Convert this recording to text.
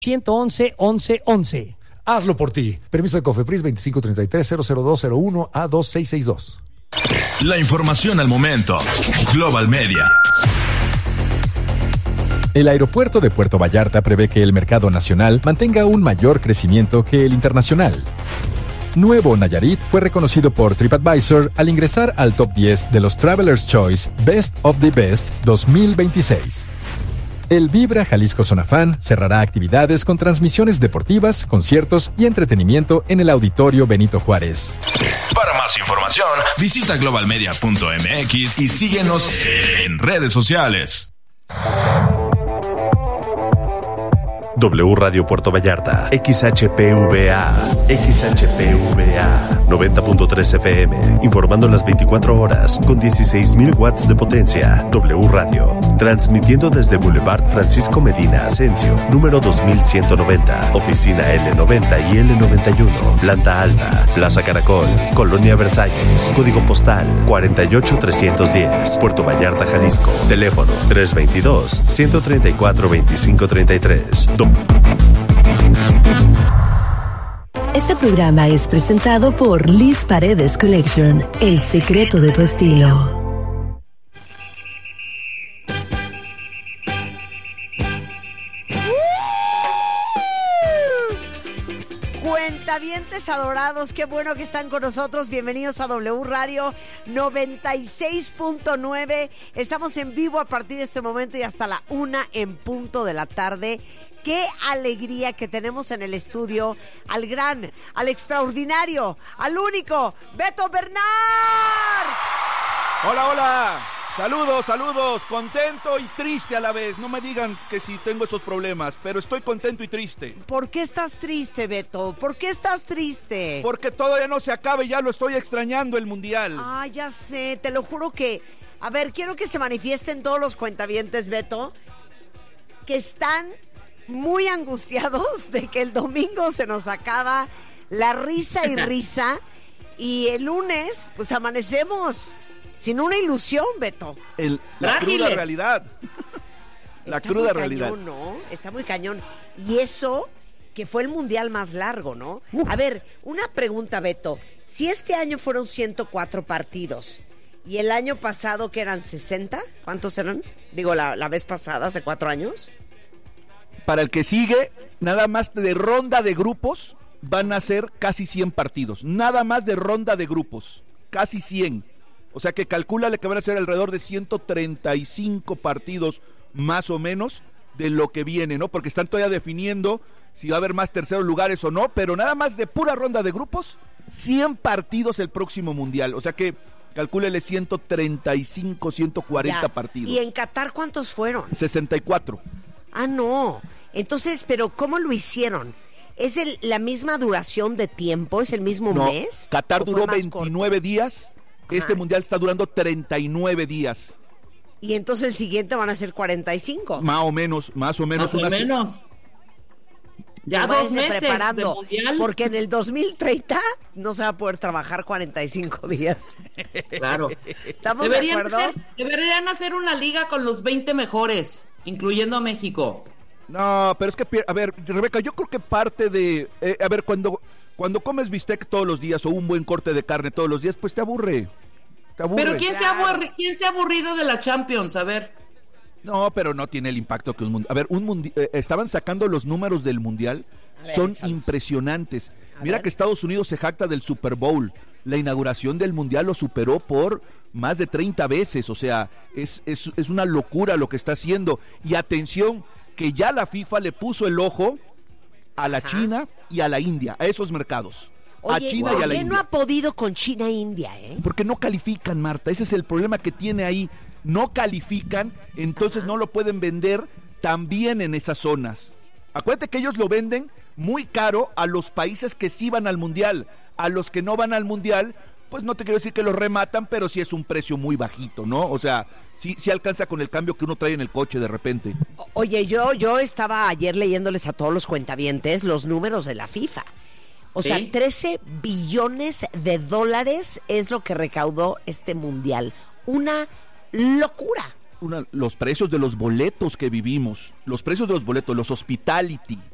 111 11 11. Hazlo por ti. Permiso de Cofepris 2533-00201-A2662. La información al momento. Global Media. El aeropuerto de Puerto Vallarta prevé que el mercado nacional mantenga un mayor crecimiento que el internacional. Nuevo Nayarit fue reconocido por TripAdvisor al ingresar al top 10 de los Traveler's Choice Best of the Best 2026. El Vibra Jalisco Zona Fan cerrará actividades con transmisiones deportivas, conciertos y entretenimiento en el Auditorio Benito Juárez. Para más información, visita globalmedia.mx y síguenos en redes sociales. W Radio Puerto Vallarta, XHPVA, 90.3 FM, informando las 24 horas con 16,000 watts de potencia. W Radio, transmitiendo desde Boulevard Francisco Medina Asensio, número 2190, oficina L90 y L91, planta alta, Plaza Caracol, Colonia Versalles, código postal 48310, Puerto Vallarta, Jalisco, teléfono 322-134-2533. Este programa es presentado por Liz Paredes Collection, el secreto de tu estilo. Cuentavientes adorados, qué bueno que están con nosotros. Bienvenidos a W Radio 96.9. Estamos en vivo a partir de este momento y hasta la 1 en punto de la tarde. Qué alegría que tenemos en el estudio al gran, al extraordinario, al único, Beto Bernard. Hola, hola. Saludos, contento y triste a la vez. No me digan que si tengo esos problemas, pero estoy contento y triste. ¿Por qué estás triste, Beto? ¿Por qué estás triste? Porque todavía no se acabe, ya lo estoy extrañando el Mundial. Ah, ya sé, te lo juro que... A ver, quiero que se manifiesten todos los cuentavientes, Beto, que están muy angustiados de que el domingo se nos acaba la risa y risa y el lunes, pues amanecemos... sin una ilusión, Beto. La cruda realidad. La cruda realidad. Cañón, ¿no? Está muy cañón. Y eso que fue el mundial más largo, ¿no? A ver, una pregunta, Beto. Si este año fueron 104 partidos y el año pasado que eran 60, ¿cuántos eran? Digo, la vez pasada, hace 4 años. Para el que sigue, nada más de ronda de grupos, van a ser casi 100 partidos. Nada más de ronda de grupos. Casi 100. O sea que calcúlale que van a ser alrededor de 135 partidos más o menos de lo que viene, ¿no? Porque están todavía definiendo si va a haber más terceros lugares o no, pero nada más de pura ronda de grupos, 100 partidos el próximo Mundial. O sea que calcúlele 135, 140 partidos. ¿Y en Qatar cuántos fueron? 64. Ah, no. Entonces, ¿pero cómo lo hicieron? ¿Es la misma duración de tiempo? ¿Es el mismo mes? Qatar duró 29 días. Este mundial está durando 39 días. Y entonces el siguiente van a ser 45. Más o menos. Más o menos. Ya 2 meses preparando, de mundial. porque en el 2030 no se va a poder trabajar 45 días. Claro. ¿Estamos de acuerdo? Deberían hacer una liga con los 20 mejores, incluyendo a México. No, pero es que, a ver, Rebeca, yo creo que parte de... a ver, cuando comes bistec todos los días o un buen corte de carne todos los días, pues te aburre. Pero ¿quién se ha aburrido de la Champions? A ver. No, pero no tiene el impacto que un mundial. A ver, estaban sacando los números del mundial, son impresionantes. Mira que Estados Unidos se jacta del Super Bowl. La inauguración del mundial lo superó por más de 30 veces. O sea, es una locura lo que está haciendo. Y atención, que ya la FIFA le puso el ojo a la China y a la India, a esos mercados. Oye, a China y a la India. no ha podido con China e India, ¿eh? Porque no califican, Marta, ese es el problema que tiene ahí. No califican, entonces no lo pueden vender también en esas zonas. Acuérdate que ellos lo venden muy caro a los países que sí van al mundial. A los que no van al mundial, pues no te quiero decir que los rematan, pero sí es un precio muy bajito, ¿no? O sea, sí alcanza con el cambio que uno trae en el coche de repente. Oye, yo estaba ayer leyéndoles a todos los cuentavientes los números de la FIFA. O sea, 13 billones de dólares es lo que recaudó este mundial. Una locura. Los precios de los boletos que vivimos, los precios de los boletos, los hospitality,